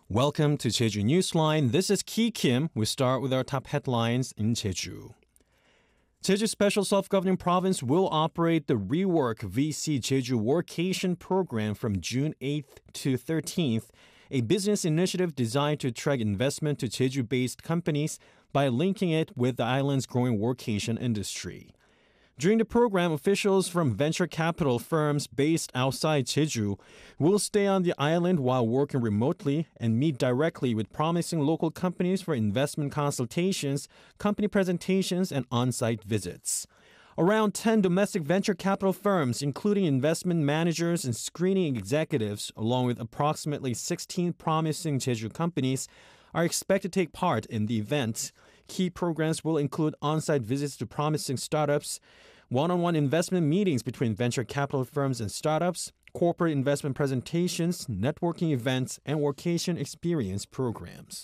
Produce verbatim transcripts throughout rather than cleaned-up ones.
Welcome to Jeju Newsline. This is Ki Kim. We start with our top headlines in Jeju. Jeju Special Self-Governing Province will operate the Rework V C Jeju Workation program from June eighth to thirteenth, a business initiative designed to attract investment to Jeju-based companies by linking it with the island's growing workation industry. During the program, officials from venture capital firms based outside Jeju will stay on the island while working remotely and meet directly with promising local companies for investment consultations, company presentations, and on-site visits. Around ten domestic venture capital firms, including investment managers and screening executives, along with approximately sixteen promising Jeju companies, are expected to take part in the event. Key programs will include on-site visits to promising startups, one-on-one investment meetings between venture capital firms and startups, corporate investment presentations, networking events, and workation experience programs.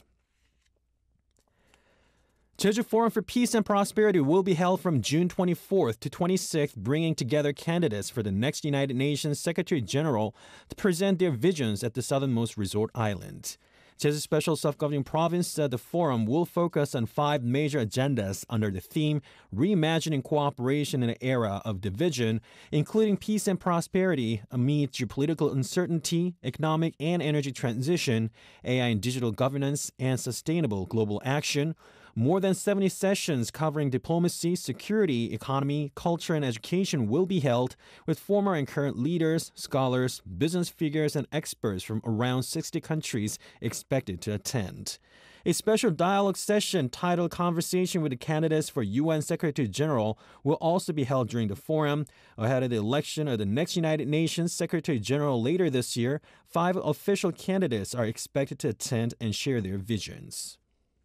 Jeju Forum for Peace and Prosperity will be held from June twenty-fourth to twenty-sixth, bringing together candidates for the next United Nations Secretary General to present their visions at the southernmost resort island. Jeju Special Self-Governing Province said the forum will focus on five major agendas under the theme Reimagining Cooperation in an Era of Division, including peace and prosperity amid geopolitical uncertainty, economic and energy transition, A I and digital governance, and sustainable global action. More than seventy sessions covering diplomacy, security, economy, culture, and education will be held, with former and current leaders, scholars, business figures, and experts from around sixty countries expected to attend. A special dialogue session titled Conversation with the Candidates for U N Secretary General will also be held during the forum. Ahead of the election of the next United Nations Secretary General later this year, five official candidates are expected to attend and share their visions.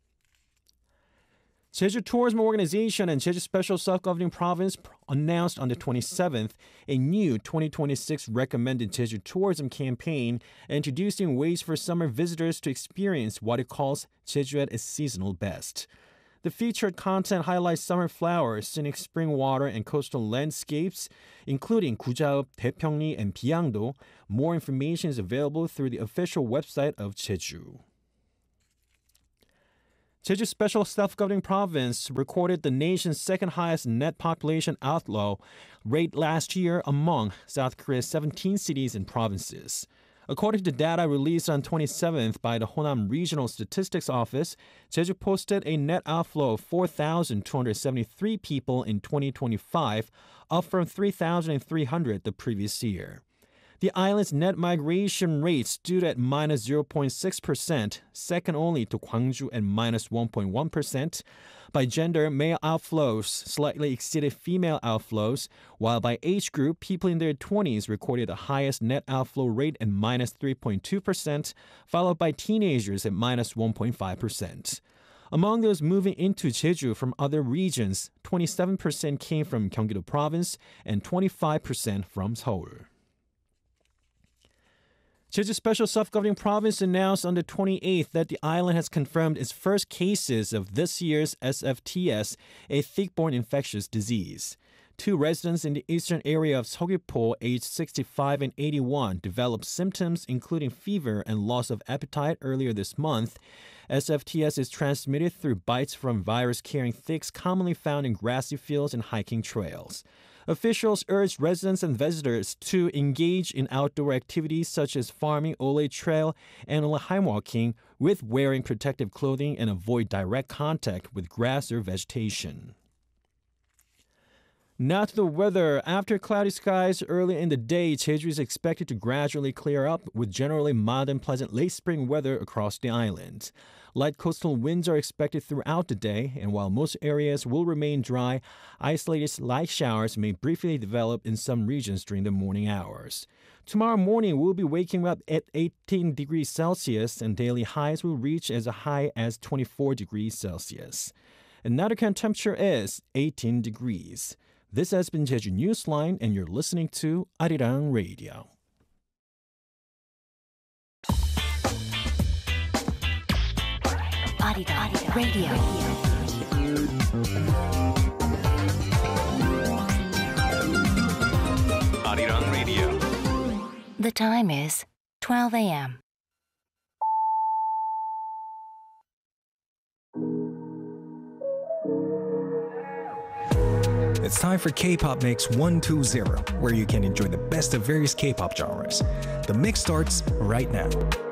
Jeju Tourism Organization and Jeju Special Self-Governing Province announced on the twenty-seventh a new twenty twenty-six recommended Jeju tourism campaign, introducing ways for summer visitors to experience what it calls Jeju at its seasonal best. The featured content highlights summer flowers, scenic spring water, and coastal landscapes, including Gujaub, Daepyeongri, and Byangdo. More information is available through the official website of Jeju. Jeju Special Self-Governing Province recorded the nation's second highest net population outflow rate last year among South Korea's seventeen cities and provinces. According to data released on twenty-seventh by the Honam Regional Statistics Office, Jeju posted a net outflow of four thousand two hundred seventy-three people in twenty twenty-five, up from three thousand three hundred the previous year. The island's net migration rate stood at minus zero point six percent, second only to Gwangju at minus one point one percent. By gender, male outflows slightly exceeded female outflows, while by age group, people in their twenties recorded the highest net outflow rate at minus three point two percent, followed by teenagers at minus one point five percent. Among those moving into Jeju from other regions, twenty-seven percent came from Gyeonggi-do Province and twenty-five percent from Seoul. Jeju Special Self-Governing Province announced on the twenty-eighth that the island has confirmed its first cases of this year's S F T S, a tick-borne infectious disease. Two residents in the eastern area of Seogwipo, aged sixty-five and eighty-one, developed symptoms including fever and loss of appetite earlier this month. S F T S is transmitted through bites from virus-carrying ticks commonly found in grassy fields and hiking trails. Officials urged residents and visitors to engage in outdoor activities such as farming, Ole Trail, and Lahai walking with wearing protective clothing and avoid direct contact with grass or vegetation. Now to the weather. After cloudy skies early in the day, Jeju is expected to gradually clear up with generally mild and pleasant late spring weather across the island. Light coastal winds are expected throughout the day, and while most areas will remain dry, isolated light showers may briefly develop in some regions during the morning hours. Tomorrow morning, we'll be waking up at eighteen degrees Celsius, and daily highs will reach as high as twenty-four degrees Celsius. And now the current temperature is eighteen degrees. This has been Jeju Newsline, and you're listening to Arirang Radio. Arirang Radio. Arirang Radio. The time is twelve a.m. It's time for K-Pop Mix one two zero, where you can enjoy the best of various K-pop genres. The mix starts right now.